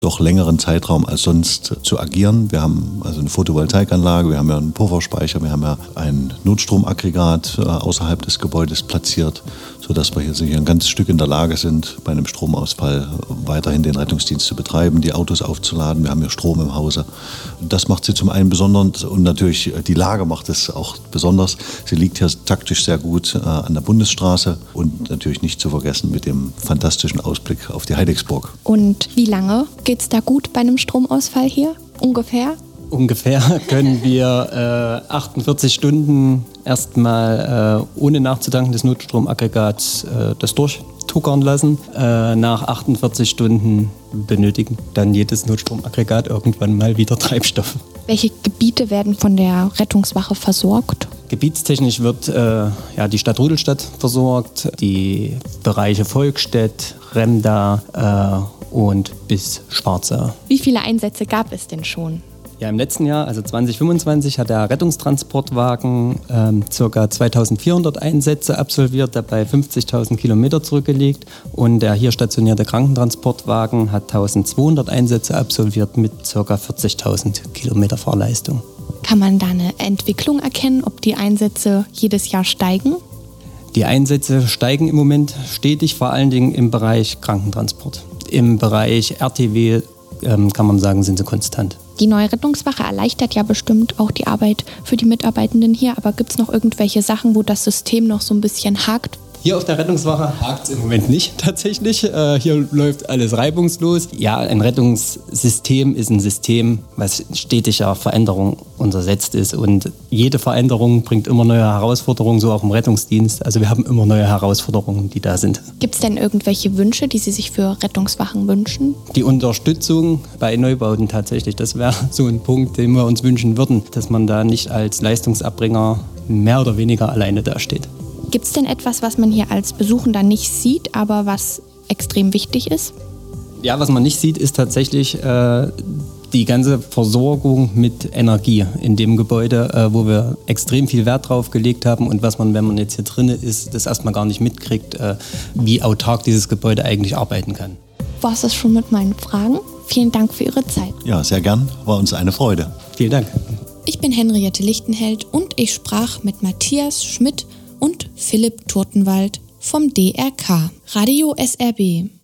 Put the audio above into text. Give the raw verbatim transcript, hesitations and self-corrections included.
doch längeren Zeitraum als sonst zu agieren. Wir haben also eine Photovoltaikanlage, wir haben ja einen Pufferspeicher, wir haben ja ein Notstromaggregat äh, außerhalb des Gebäudes platziert, sodass wir hier sicher ein ganzes Stück in der Lage sind, bei einem Stromausfall weiterhin den Rettungsdienst zu betreiben, die Autos aufzuladen. Wir haben ja Strom im Hause. Das macht sie zum einen besonders und natürlich die Lage macht es auch besonders. Sie liegt hier taktisch sehr gut äh, an der Bundesstraße und natürlich nicht zu vergessen mit dem fantastischen Ausblick auf die Heidecksburg. Und wie lange geht es da gut bei einem Stromausfall hier? Ungefähr? Ungefähr können wir äh, achtundvierzig Stunden erstmal äh, ohne nachzutanken des Notstromaggregats äh, das durchtuckern lassen. Äh, nach achtundvierzig Stunden benötigen dann jedes Notstromaggregat irgendwann mal wieder Treibstoff. Welche Gebiete werden von der Rettungswache versorgt? Gebietstechnisch wird äh, ja, die Stadt Rudolstadt versorgt, die Bereiche Volkstedt, Remda äh, und bis Schwarzau. Wie viele Einsätze gab es denn schon? Ja, im letzten Jahr, also zwanzig fünfundzwanzig, hat der Rettungstransportwagen ähm, ca. zweitausendvierhundert Einsätze absolviert, dabei fünfzigtausend Kilometer zurückgelegt. Und der hier stationierte Krankentransportwagen hat eintausendzweihundert Einsätze absolviert mit ca. vierzigtausend Kilometer Fahrleistung. Kann man da eine Entwicklung erkennen, ob die Einsätze jedes Jahr steigen? Die Einsätze steigen im Moment stetig, vor allen Dingen im Bereich Krankentransport. Im Bereich R T W ähm, kann man sagen, sind sie konstant. Die neue Rettungswache erleichtert ja bestimmt auch die Arbeit für die Mitarbeitenden hier, aber gibt es noch irgendwelche Sachen, wo das System noch so ein bisschen hakt? Hier auf der Rettungswache hakt es im Moment nicht tatsächlich. Äh, hier läuft alles reibungslos. Ja, ein Rettungssystem ist ein System, was stetiger Veränderung untersetzt ist. Und jede Veränderung bringt immer neue Herausforderungen, so auch im Rettungsdienst. Also wir haben immer neue Herausforderungen, die da sind. Gibt es denn irgendwelche Wünsche, die Sie sich für Rettungswachen wünschen? Die Unterstützung bei Neubauten tatsächlich, das wäre so ein Punkt, den wir uns wünschen würden, dass man da nicht als Leistungserbringer mehr oder weniger alleine dasteht. Gibt es denn etwas, was man hier als Besuchender nicht sieht, aber was extrem wichtig ist? Ja, was man nicht sieht, ist tatsächlich äh, die ganze Versorgung mit Energie in dem Gebäude, äh, wo wir extrem viel Wert drauf gelegt haben und was man, wenn man jetzt hier drin ist, das erstmal gar nicht mitkriegt, äh, wie autark dieses Gebäude eigentlich arbeiten kann. War es das schon mit meinen Fragen? Vielen Dank für Ihre Zeit. Ja, sehr gern. War uns eine Freude. Vielen Dank. Ich bin Henriette Lichtenheld und ich sprach mit Matthias Schmidt und Philipp Turtenwald vom D R K. Radio S R B.